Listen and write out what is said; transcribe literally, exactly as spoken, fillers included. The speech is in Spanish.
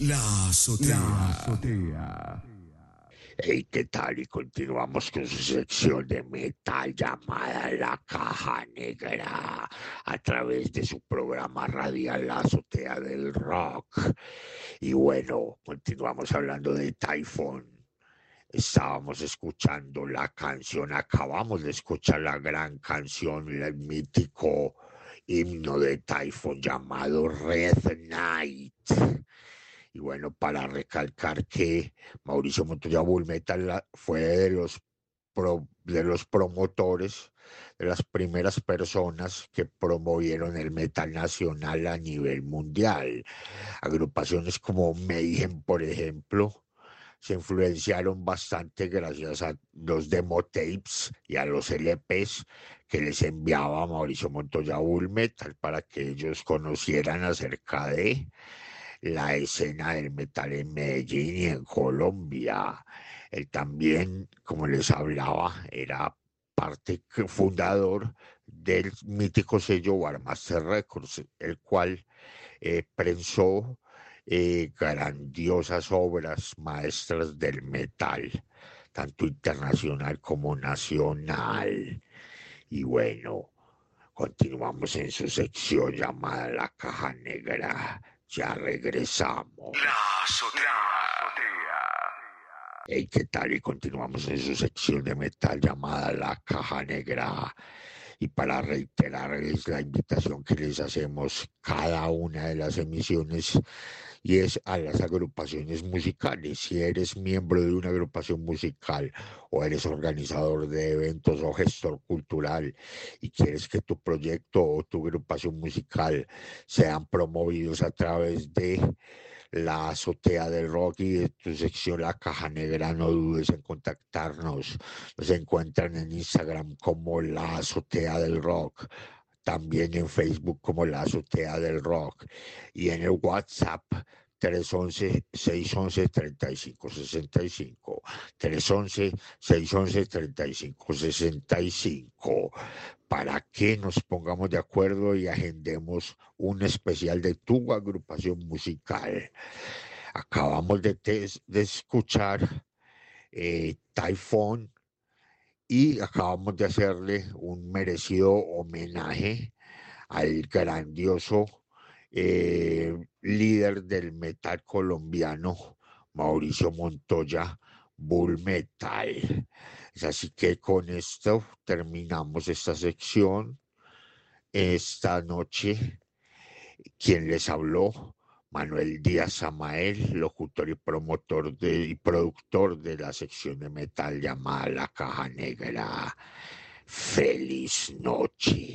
La azotea. La azotea. Hey, ¿qué tal? Y continuamos con su sección de metal llamada La Caja Negra a través de su programa radial La Azotea del Rock. Y bueno, continuamos hablando de Typhoon. Estábamos escuchando la canción, acabamos de escuchar la gran canción, el mítico himno de Typhoon llamado Red Night. Y bueno, para recalcar que Mauricio Montoya Bull Metal fue de los, pro, de los promotores, de las primeras personas que promovieron el metal nacional a nivel mundial. Agrupaciones como Mayhem, por ejemplo, se influenciaron bastante gracias a los demo tapes y a los L Ps que les enviaba Mauricio Montoya Bull Metal para que ellos conocieran acerca de la escena del metal en Medellín y en Colombia. Él también, como les hablaba, era parte fundador del mítico sello Warmaster Records, el cual eh, prensó eh, grandiosas obras maestras del metal, tanto internacional como nacional. Y bueno, continuamos en su sección llamada La Caja Negra. Ya regresamos. La azotea. Hey, ¿qué tal? Y continuamos en su sección de metal llamada La Caja Negra. Y para reiterarles la invitación que les hacemos cada una de las emisiones y es a las agrupaciones musicales. Si eres miembro de una agrupación musical o eres organizador de eventos o gestor cultural y quieres que tu proyecto o tu agrupación musical sean promovidos a través de la azotea del rock y de tu sección La Caja Negra, no dudes en contactarnos. Nos encuentran en Instagram como La Azotea del Rock, también en Facebook como La Azotea del Rock y en el WhatsApp tres once, seis once, treinta y cinco sesenta y cinco, tres once, seis once, treinta y cinco sesenta y cinco, para que nos pongamos de acuerdo y agendemos un especial de tu agrupación musical. Acabamos de, de escuchar eh, Typhoon y acabamos de hacerle un merecido homenaje al grandioso eh, líder del metal colombiano, Mauricio Montoya, Bull Metal. Es así que con esto terminamos esta sección. Esta noche, quien les habló, Manuel Díaz Samael, locutor y promotor de, y productor de la sección de metal llamada La Caja Negra. Feliz noche.